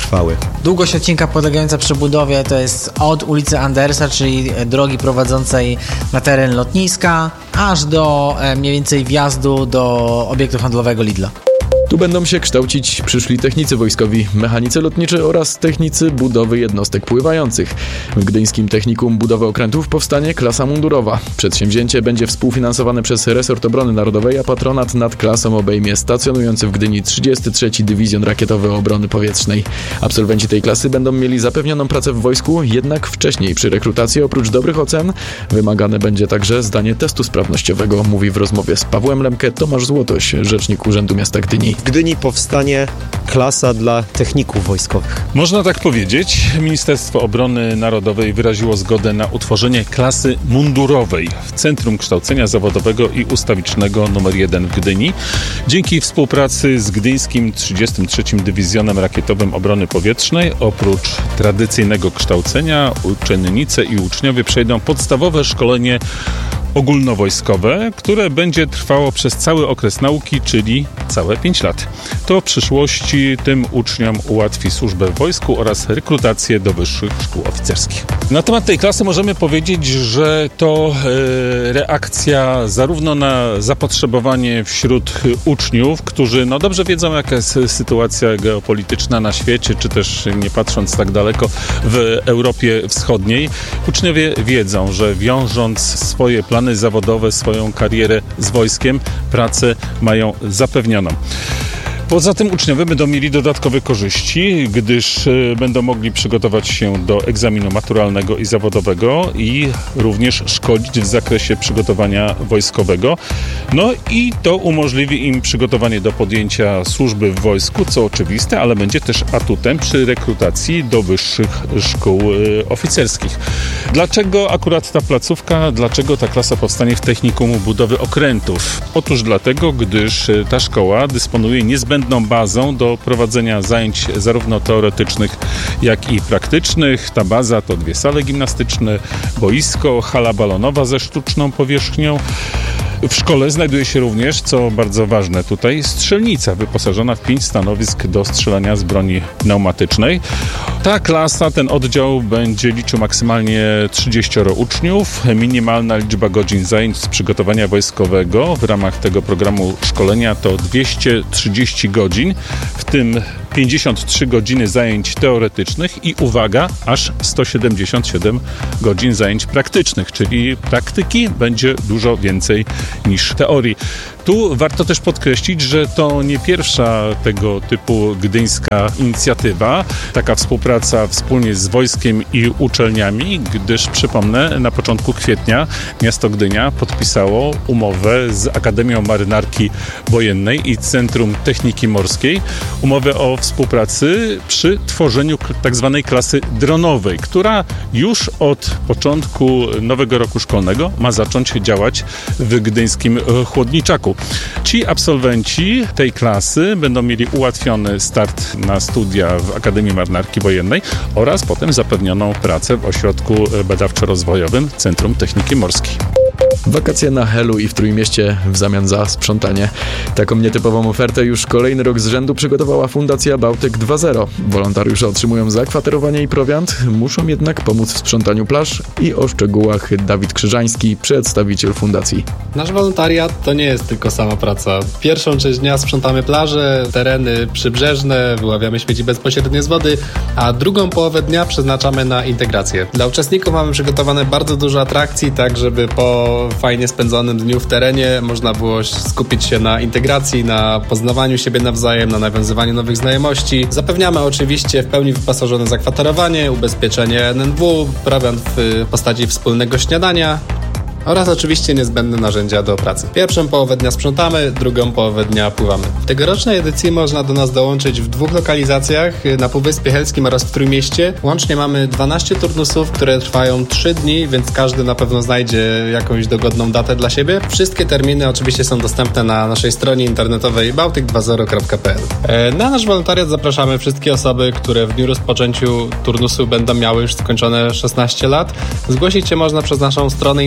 Długość odcinka polegająca przy budowie to jest od ulicy Andersa, czyli drogi prowadzącej na teren lotniska, aż do e, mniej więcej wjazdu do obiektu handlowego Lidla. Tu będą się kształcić przyszli technicy wojskowi, mechanicy lotniczy oraz technicy budowy jednostek pływających. W Gdyńskim Technikum Budowy Okrętów powstanie klasa mundurowa. Przedsięwzięcie będzie współfinansowane przez Resort Obrony Narodowej, a patronat nad klasą obejmie stacjonujący w Gdyni trzydziesty trzeci Dywizjon Rakietowy Obrony Powietrznej. Absolwenci tej klasy będą mieli zapewnioną pracę w wojsku, jednak wcześniej przy rekrutacji oprócz dobrych ocen wymagane będzie także zdanie testu sprawnościowego, mówi w rozmowie z Pawłem Lemke Tomasz Złotoś, rzecznik Urzędu Miasta Gdyni. W Gdyni powstanie klasa dla techników wojskowych. Można tak powiedzieć. Ministerstwo Obrony Narodowej wyraziło zgodę na utworzenie klasy mundurowej w Centrum Kształcenia Zawodowego i Ustawicznego numer jeden w Gdyni. Dzięki współpracy z Gdyńskim trzydziestym trzecim Dywizjonem Rakietowym Obrony Powietrznej oprócz tradycyjnego kształcenia uczennice i uczniowie przejdą podstawowe szkolenie ogólnowojskowe, które będzie trwało przez cały okres nauki, czyli całe pięć lat. To w przyszłości tym uczniom ułatwi służbę w wojsku oraz rekrutację do wyższych szkół oficerskich. Na temat tej klasy możemy powiedzieć, że to e, reakcja zarówno na zapotrzebowanie wśród uczniów, którzy no dobrze wiedzą, jaka jest sytuacja geopolityczna na świecie, czy też nie patrząc tak daleko w Europie Wschodniej. Uczniowie wiedzą, że wiążąc swoje plany zawodowe, swoją karierę z wojskiem, pracę mają zapewnioną. Poza tym uczniowie będą mieli dodatkowe korzyści, gdyż będą mogli przygotować się do egzaminu maturalnego i zawodowego i również szkolić w zakresie przygotowania wojskowego. No i to umożliwi im przygotowanie do podjęcia służby w wojsku, co oczywiste, ale będzie też atutem przy rekrutacji do wyższych szkół oficerskich. Dlaczego akurat ta placówka, dlaczego ta klasa powstanie w Technikum Budowy Okrętów? Otóż dlatego, gdyż ta szkoła dysponuje niezbędną bazą do prowadzenia zajęć zarówno teoretycznych, jak i praktycznych. Ta baza to dwie sale gimnastyczne, boisko, hala balonowa ze sztuczną powierzchnią. W szkole znajduje się również, co bardzo ważne tutaj, strzelnica wyposażona w pięć stanowisk do strzelania z broni pneumatycznej. Ta klasa, ten oddział będzie liczył maksymalnie trzydzieści uczniów. Minimalna liczba godzin zajęć z przygotowania wojskowego w ramach tego programu szkolenia to dwieście trzydzieści godzin, w tym pięćdziesiąt trzy godziny zajęć teoretycznych i uwaga, aż sto siedemdziesiąt siedem godzin zajęć praktycznych, czyli praktyki będzie dużo więcej niż teorii. Tu warto też podkreślić, że to nie pierwsza tego typu gdyńska inicjatywa, taka współpraca wspólnie z wojskiem i uczelniami, gdyż przypomnę, na początku kwietnia miasto Gdynia podpisało umowę z Akademią Marynarki Wojennej i Centrum Techniki Morskiej, umowę o współpracy przy tworzeniu tak zwanej klasy dronowej, która już od początku nowego roku szkolnego ma zacząć działać w gdyńskim Chłodniczaku. Ci absolwenci tej klasy będą mieli ułatwiony start na studia w Akademii Marynarki Wojennej oraz potem zapewnioną pracę w ośrodku badawczo-rozwojowym Centrum Techniki Morskiej. Wakacje na Helu i w Trójmieście w zamian za sprzątanie. Taką nietypową ofertę już kolejny rok z rzędu przygotowała Fundacja Bałtyk dwa zero. Wolontariusze otrzymują zakwaterowanie i prowiant, muszą jednak pomóc w sprzątaniu plaż i o szczegółach Dawid Krzyżański, przedstawiciel fundacji. Nasz wolontariat to nie jest tylko sama praca. Pierwszą część dnia sprzątamy plaże, tereny przybrzeżne, wyławiamy śmieci bezpośrednio z wody, a drugą połowę dnia przeznaczamy na integrację. Dla uczestników mamy przygotowane bardzo dużo atrakcji, tak żeby po fajnie spędzonym dniu w terenie można było skupić się na integracji, na poznawaniu siebie nawzajem, na nawiązywaniu nowych znajomości. Zapewniamy oczywiście w pełni wyposażone zakwaterowanie, ubezpieczenie N N W, prowiant w postaci wspólnego śniadania oraz oczywiście niezbędne narzędzia do pracy. Pierwszą połowę dnia sprzątamy, drugą połowę dnia pływamy. W tegorocznej edycji można do nas dołączyć w dwóch lokalizacjach, na Półwyspie Helskim oraz w Trójmieście. Łącznie mamy dwanaście turnusów, które trwają trzy dni, więc każdy na pewno znajdzie jakąś dogodną datę dla siebie. Wszystkie terminy oczywiście są dostępne na naszej stronie internetowej bałtyk dwa zero kropka p l. Na nasz wolontariat zapraszamy wszystkie osoby, które w dniu rozpoczęciu turnusu będą miały już skończone szesnaście lat. Zgłosić się można przez naszą stronę internetową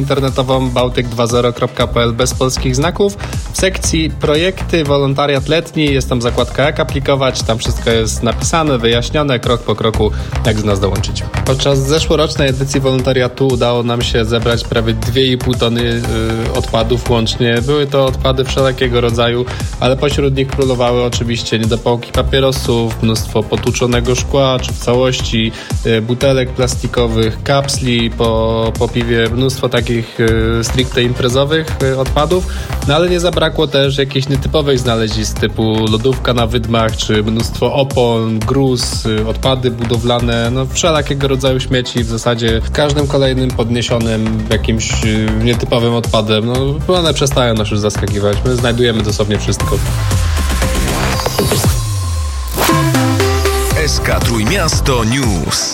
internetową bałtyk dwa zero kropka p l bez polskich znaków. W sekcji projekty, wolontariat letni jest tam zakładka jak aplikować, tam wszystko jest napisane, wyjaśnione, krok po kroku, jak do nas dołączyć. Podczas zeszłorocznej edycji wolontariatu udało nam się zebrać prawie dwie i pół tony y, odpadów łącznie. Były to odpady wszelkiego rodzaju, ale pośród nich królowały oczywiście niedopałki papierosów, mnóstwo potłuczonego szkła, czy w całości y, butelek plastikowych, kapsli po, po piwie, mnóstwo takich y, stricte imprezowych y, odpadów, no ale nie zabrakło też jakichś nietypowych znalezisk typu lodówka na wydmach, czy mnóstwo opon, gruz, y, odpady budowlane, no wszelakiego rodzaju śmieci. W zasadzie każdym kolejnym podniesionym jakimś y, nietypowym odpadem, no one przestają nas już zaskakiwać. My znajdujemy dosłownie wszystko. S K Trójmiasto News.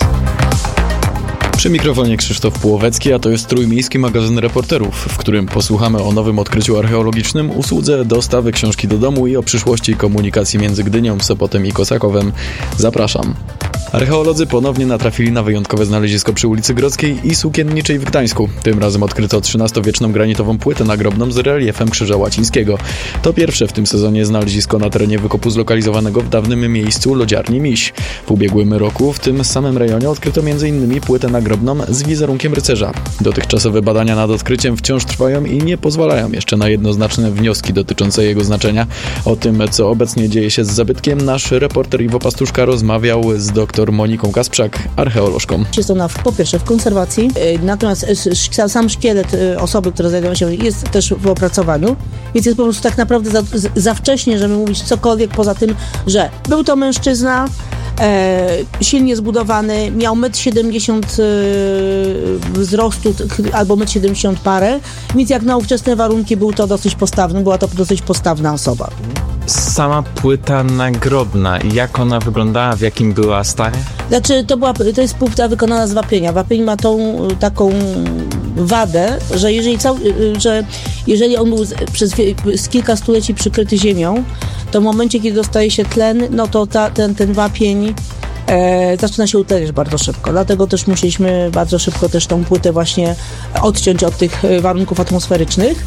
Przy mikrofonie Krzysztof Płowecki, a to jest Trójmiejski Magazyn Reporterów, w którym posłuchamy o nowym odkryciu archeologicznym, usłudze dostawy książki do domu i o przyszłości komunikacji między Gdynią, Sopotem i Kosakowem. Zapraszam. Archeolodzy ponownie natrafili na wyjątkowe znalezisko przy ulicy Grodzkiej i Sukienniczej w Gdańsku. Tym razem odkryto trzynastowieczną granitową płytę nagrobną z reliefem Krzyża Łacińskiego. To pierwsze w tym sezonie znalezisko na terenie wykopu zlokalizowanego w dawnym miejscu lodziarni Miś. W ubiegłym roku w tym samym rejonie odkryto między innymi płytę nagrobną z wizerunkiem rycerza. Dotychczasowe badania nad odkryciem wciąż trwają i nie pozwalają jeszcze na jednoznaczne wnioski dotyczące jego znaczenia. O tym, co obecnie dzieje się z zabytkiem, nasz reporter Iwo Pastuszka rozmawiał z doktor Moniką Kasprzak, archeolożką. Jest ona w, po pierwsze w konserwacji, natomiast sam szkielet osoby, która znajduje się, jest też w opracowaniu, więc jest po prostu tak naprawdę za, za wcześnie, żeby mówić cokolwiek poza tym, że był to mężczyzna, E, silnie zbudowany, miał metr siedemdziesiąt e, wzrostu albo metr siedemdziesiąt parę, więc jak na ówczesne warunki był to dosyć postawny, była to dosyć postawna osoba. Sama płyta nagrobna, jak ona wyglądała, w jakim była stanie? Znaczy, to, była, to jest płyta wykonana z wapienia. Wapień ma tą taką wadę, że jeżeli, cał, że jeżeli on był z, przez z kilka stuleci przykryty ziemią, to w momencie, kiedy dostaje się tlen, no to ta, ten, ten wapień e, zaczyna się utleniać bardzo szybko. Dlatego też musieliśmy bardzo szybko też tą płytę właśnie odciąć od tych warunków atmosferycznych.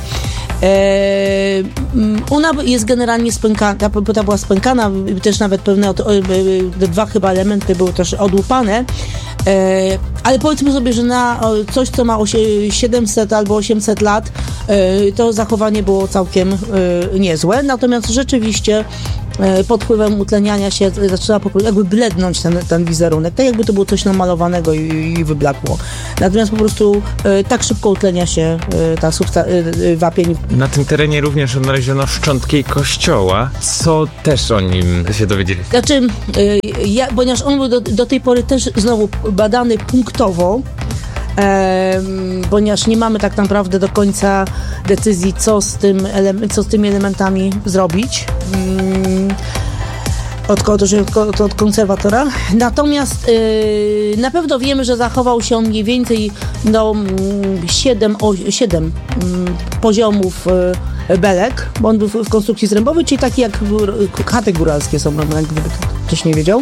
E, ona jest generalnie spękana, ta płyta była spękana, też nawet pewne od, dwa chyba elementy były też odłupane, e, ale powiedzmy sobie, że na coś, co ma siedemset albo osiemset lat, e, to zachowanie było całkiem e, niezłe, natomiast rzeczywiście pod wpływem utleniania się zaczyna jakby blednąć ten, ten wizerunek, tak jakby to było coś namalowanego i, i wyblakło. Natomiast po prostu e, tak szybko utlenia się e, ta substa- e, wapień. Na tym terenie również odnaleziono szczątki kościoła. Co też o nim się dowiedzieli? Znaczy, e, ja, ponieważ on był do, do tej pory też znowu badany punktowo, E, ponieważ nie mamy tak naprawdę do końca decyzji, co z, tym ele- co z tymi elementami zrobić mm, od, od, od, od konserwatora. Natomiast e, na pewno wiemy, że zachował się on mniej więcej do siedem poziomów e, belek, bo on był w konstrukcji zrębowej, czyli taki jak chaty góralskie są, gdyby ktoś nie wiedział.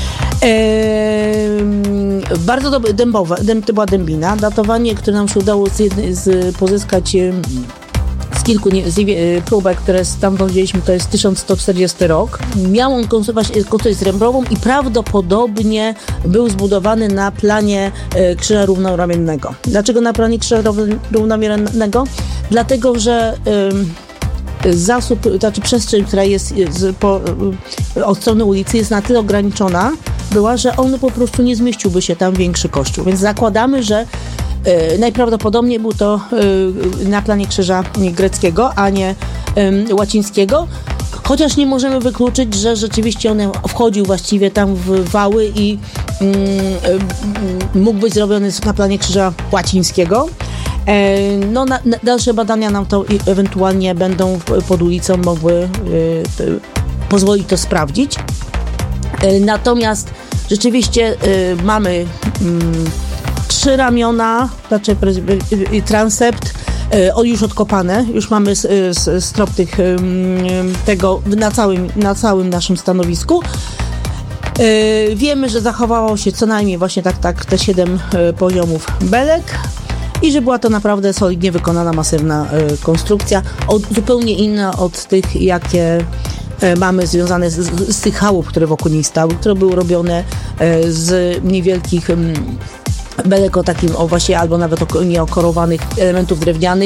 Eee, bardzo dobre, dębowe, dęb, to była dębina. Datowanie, które nam się udało z, z pozyskać e, z kilku nie, z, e, próbek, które stamtąd wzięliśmy, to jest tysiąc sto czterdziesty rok. Miał on konstrukcję zrębową i prawdopodobnie był zbudowany na planie e, krzyża równoramiennego. Dlaczego na planie krzyża równoramiennego? Dlatego, że e, zasób, znaczy przestrzeń, która jest z, po, od strony ulicy, jest na tyle ograniczona była, że on po prostu nie zmieściłby się tam większy kościół. Więc zakładamy, że e, najprawdopodobniej był to e, na planie krzyża greckiego, a nie e, łacińskiego. Chociaż nie możemy wykluczyć, że rzeczywiście on wchodził właściwie tam w wały i mm, e, mógł być zrobiony na planie krzyża łacińskiego. No, na, na dalsze badania nam to ewentualnie będą pod ulicą mogły y, y, pozwolić to sprawdzić. Y, natomiast rzeczywiście y, mamy y, trzy ramiona, znaczy y, y, transept, y, już odkopane, już mamy s, s, strop tych, y, tego na całym, na całym naszym stanowisku. Y, wiemy, że zachowało się co najmniej właśnie tak, tak te siedem y, poziomów belek. i że była to naprawdę solidnie wykonana, masywna y, konstrukcja, od, zupełnie inna od tych, jakie y, mamy związane z, z, z tych chałup, które wokół niej stały, które były robione y, z niewielkich y, belek o takim, o właśnie, albo nawet o, nieokorowanych elementów drewnianych,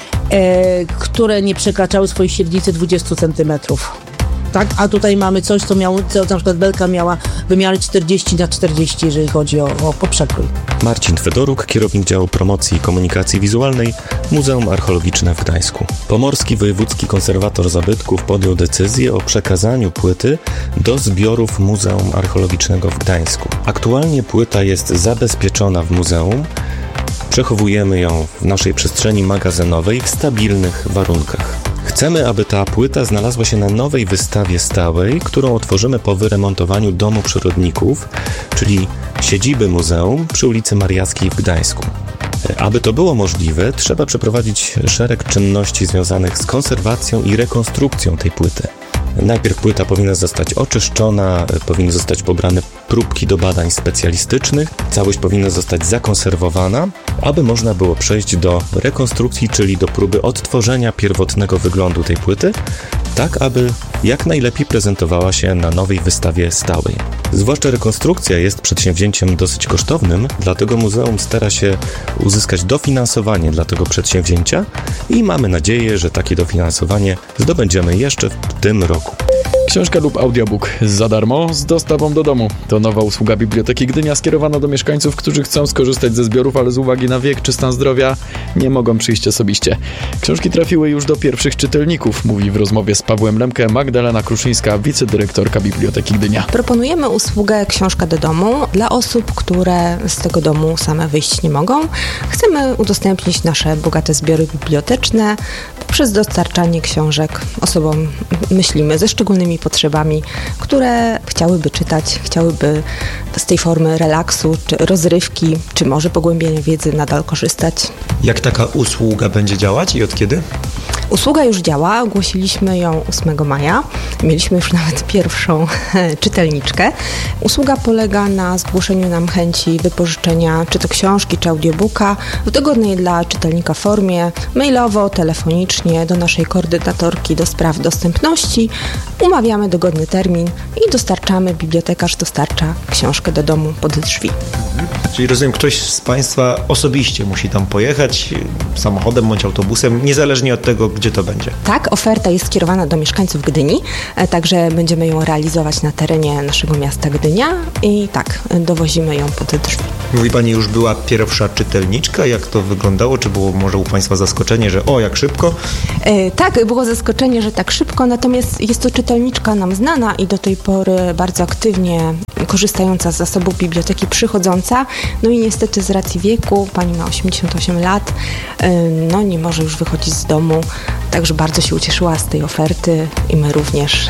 e, które nie przekraczały swojej średnicy dwadzieścia centymetrów. Tak? A tutaj mamy coś, co miało, co na przykład belka miała wymiary czterdzieści na czterdzieści, jeżeli chodzi o, o, o przekrój. Marcin Fedoruk, kierownik działu promocji i komunikacji wizualnej Muzeum Archeologiczne w Gdańsku. Pomorski Wojewódzki Konserwator Zabytków podjął decyzję o przekazaniu płyty do zbiorów Muzeum Archeologicznego w Gdańsku. Aktualnie płyta jest zabezpieczona w muzeum. Przechowujemy ją w naszej przestrzeni magazynowej w stabilnych warunkach. Chcemy, aby ta płyta znalazła się na nowej wystawie stałej, którą otworzymy po wyremontowaniu Domu Przyrodników, czyli siedziby muzeum przy ulicy Mariackiej w Gdańsku. Aby to było możliwe, trzeba przeprowadzić szereg czynności związanych z konserwacją i rekonstrukcją tej płyty. Najpierw płyta powinna zostać oczyszczona, powinny zostać pobrane próbki do badań specjalistycznych, całość powinna zostać zakonserwowana, aby można było przejść do rekonstrukcji, czyli do próby odtworzenia pierwotnego wyglądu tej płyty, tak aby jak najlepiej prezentowała się na nowej wystawie stałej. Zwłaszcza rekonstrukcja jest przedsięwzięciem dosyć kosztownym, dlatego muzeum stara się uzyskać dofinansowanie dla tego przedsięwzięcia i mamy nadzieję, że takie dofinansowanie zdobędziemy jeszcze w tym roku. Książka lub audiobook za darmo z dostawą do domu. To nowa usługa Biblioteki Gdynia skierowana do mieszkańców, którzy chcą skorzystać ze zbiorów, ale z uwagi na wiek czy stan zdrowia nie mogą przyjść osobiście. Książki trafiły już do pierwszych czytelników, mówi w rozmowie z Pawłem Lemke Magdalena Kruszyńska, wicedyrektorka Biblioteki Gdynia. Proponujemy usługę Książka do domu dla osób, które z tego domu same wyjść nie mogą. Chcemy udostępnić nasze bogate zbiory biblioteczne poprzez dostarczanie książek osobom, myślimy, ze szczególnymi potrzebami, które chciałyby czytać, chciałyby z tej formy relaksu, czy rozrywki, czy może pogłębienia wiedzy nadal korzystać. Jak taka usługa będzie działać i od kiedy? Usługa już działa, ogłosiliśmy ją ósmego maja. Mieliśmy już nawet pierwszą czytelniczkę. Usługa polega na zgłoszeniu nam chęci wypożyczenia czy to książki, czy audiobooka w dogodnej dla czytelnika formie, mailowo, telefonicznie do naszej koordynatorki do spraw dostępności. Umawiamy dogodny termin i dostarczamy, bibliotekarz dostarcza książkę do domu pod drzwi. Czyli rozumiem, ktoś z Państwa osobiście musi tam pojechać samochodem bądź autobusem, niezależnie od tego, gdzie to będzie. Tak, oferta jest skierowana do mieszkańców Gdyni, także będziemy ją realizować na terenie naszego miasta Gdynia i tak, dowozimy ją pod drzwi. Mówi Pani, już była pierwsza czytelniczka, jak to wyglądało? Czy było może u Państwa zaskoczenie, że o, jak szybko? E, tak, było zaskoczenie, że tak szybko, natomiast jest to czytelniczka nam znana i do tej pory bardzo aktywnie korzystająca z zasobów biblioteki przychodząca. No i niestety z racji wieku, Pani ma osiemdziesiąt osiem lat, e, no nie może już wychodzić z domu, także bardzo się ucieszyła z tej oferty i my również.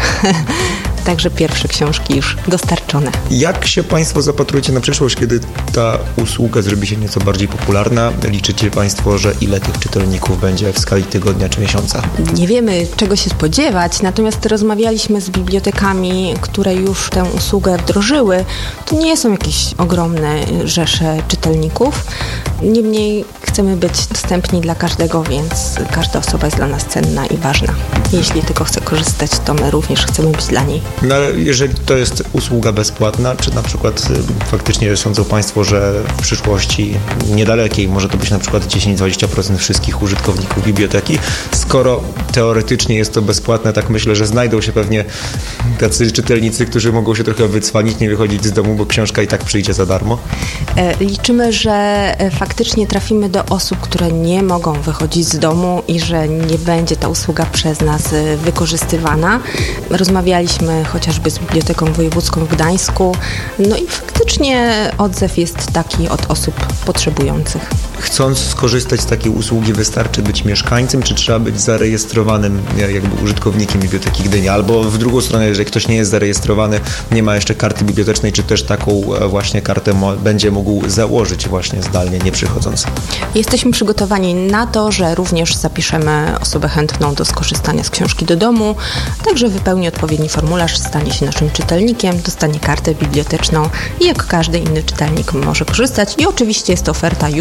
Także pierwsze książki już dostarczone. Jak się Państwo zapatrujecie na przyszłość, kiedy ta usługa zrobi się nieco bardziej popularna? Liczycie Państwo, że ile tych czytelników będzie w skali tygodnia czy miesiąca? Nie wiemy, czego się spodziewać, natomiast rozmawialiśmy z bibliotekami, które już tę usługę wdrożyły. To nie są jakieś ogromne rzesze czytelników. Niemniej chcemy być dostępni dla każdego, więc każda osoba jest dla nas cenna i ważna. Jeśli tylko chce korzystać, to my również chcemy być dla niej. No ale jeżeli to jest usługa bezpłatna, czy na przykład y, faktycznie sądzą Państwo, że w przyszłości niedalekiej może to być na przykład dziesięć do dwudziestu procent wszystkich użytkowników biblioteki, skoro teoretycznie jest to bezpłatne, tak myślę, że znajdą się pewnie tacy czytelnicy, którzy mogą się trochę wycwanić, nie wychodzić z domu, bo książka i tak przyjdzie za darmo. Liczymy, że faktycznie trafimy do osób, które nie mogą wychodzić z domu i że nie będzie ta usługa przez nas wykorzystywana. Rozmawialiśmy chociażby z Biblioteką Wojewódzką w Gdańsku, no i faktycznie odzew jest taki od osób potrzebujących. Chcąc skorzystać z takiej usługi, wystarczy być mieszkańcem, czy trzeba być zarejestrowanym jakby użytkownikiem Biblioteki Gdynia? Albo w drugą stronę, jeżeli ktoś nie jest zarejestrowany, nie ma jeszcze karty bibliotecznej, czy też taką właśnie kartę mo- będzie mógł założyć właśnie zdalnie, nie przychodząc? Jesteśmy przygotowani na to, że również zapiszemy osobę chętną do skorzystania z książki do domu, także wypełni odpowiedni formularz, stanie się naszym czytelnikiem, dostanie kartę biblioteczną i jak każdy inny czytelnik może korzystać. I oczywiście jest to oferta już dla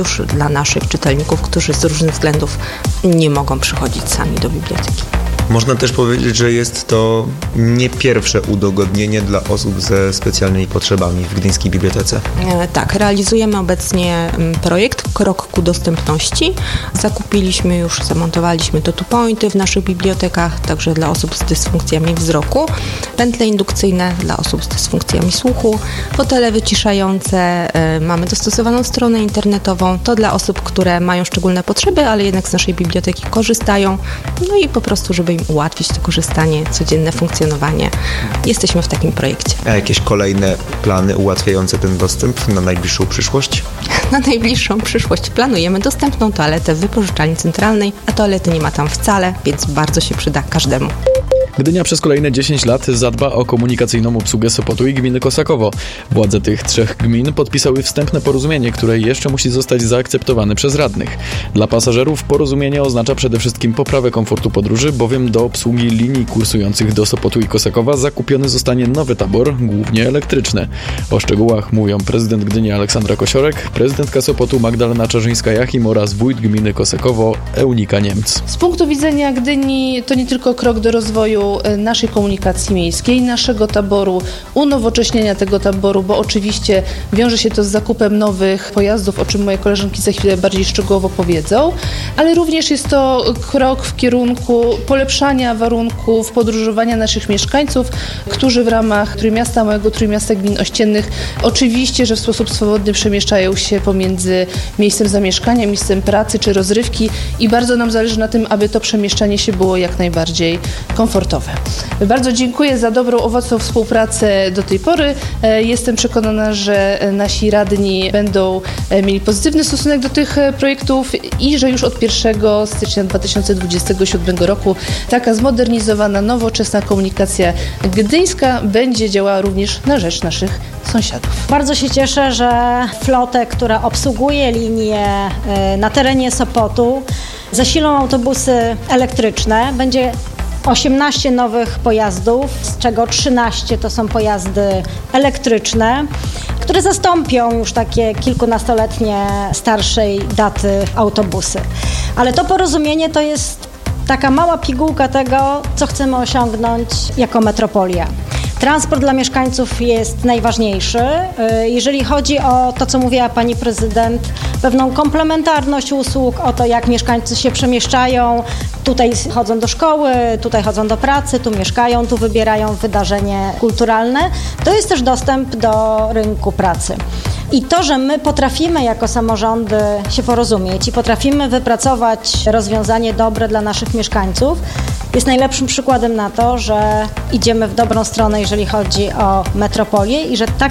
naszych czytelników, którzy z różnych względów nie mogą przychodzić sami do biblioteki. Można też powiedzieć, że jest to nie pierwsze udogodnienie dla osób ze specjalnymi potrzebami w Gdyńskiej Bibliotece. E, tak, realizujemy obecnie projekt Krok ku dostępności. Zakupiliśmy już, zamontowaliśmy TotuPointy w naszych bibliotekach, także dla osób z dysfunkcjami wzroku, pętle indukcyjne dla osób z dysfunkcjami słuchu, fotele wyciszające, e, mamy dostosowaną stronę internetową, to dla osób, które mają szczególne potrzeby, ale jednak z naszej biblioteki korzystają, no i po prostu, żeby im ułatwić to korzystanie, codzienne funkcjonowanie. Jesteśmy w takim projekcie. A jakieś kolejne plany ułatwiające ten dostęp na najbliższą przyszłość? Na najbliższą przyszłość planujemy dostępną toaletę w wypożyczalni centralnej, a toalety nie ma tam wcale, więc bardzo się przyda każdemu. Gdynia przez kolejne dziesięć lat zadba o komunikacyjną obsługę Sopotu i gminy Kosakowo. Władze tych trzech gmin podpisały wstępne porozumienie, które jeszcze musi zostać zaakceptowane przez radnych. Dla pasażerów porozumienie oznacza przede wszystkim poprawę komfortu podróży, bowiem do obsługi linii kursujących do Sopotu i Kosakowa zakupiony zostanie nowy tabor, głównie elektryczny. O szczegółach mówią prezydent Gdyni Aleksandra Kosiorek, prezydentka Sopotu Magdalena Czarzyńska-Jachim oraz wójt gminy Kosakowo Eunika Niemc. Z punktu widzenia Gdyni to nie tylko krok do rozwoju naszej komunikacji miejskiej, naszego taboru, unowocześnienia tego taboru, bo oczywiście wiąże się to z zakupem nowych pojazdów, o czym moje koleżanki za chwilę bardziej szczegółowo powiedzą, ale również jest to krok w kierunku polepszania warunków podróżowania naszych mieszkańców, którzy w ramach Trójmiasta, małego Trójmiasta Gmin Ościennych oczywiście, że w sposób swobodny przemieszczają się pomiędzy miejscem zamieszkania, miejscem pracy czy rozrywki i bardzo nam zależy na tym, aby to przemieszczanie się było jak najbardziej komfortowe. Bardzo dziękuję za dobrą, owocną współpracę do tej pory. Jestem przekonana, że nasi radni będą mieli pozytywny stosunek do tych projektów i że już od pierwszego stycznia dwa tysiące dwudziestego siódmego roku taka zmodernizowana, nowoczesna komunikacja gdyńska będzie działała również na rzecz naszych sąsiadów. Bardzo się cieszę, że flotę, która obsługuje linie na terenie Sopotu, zasilą autobusy elektryczne. Będzie osiemnaście nowych pojazdów, z czego trzynaście to są pojazdy elektryczne, które zastąpią już takie kilkunastoletnie starszej daty autobusy. Ale to porozumienie to jest taka mała pigułka tego, co chcemy osiągnąć jako metropolia. Transport dla mieszkańców jest najważniejszy. Jeżeli chodzi o to, co mówiła pani prezydent, pewną komplementarność usług, o to, jak mieszkańcy się przemieszczają, tutaj chodzą do szkoły, tutaj chodzą do pracy, tu mieszkają, tu wybierają wydarzenie kulturalne, to jest też dostęp do rynku pracy. I to, że my potrafimy jako samorządy się porozumieć i potrafimy wypracować rozwiązanie dobre dla naszych mieszkańców, jest najlepszym przykładem na to, że idziemy w dobrą stronę, jeżeli chodzi o metropolię i że tak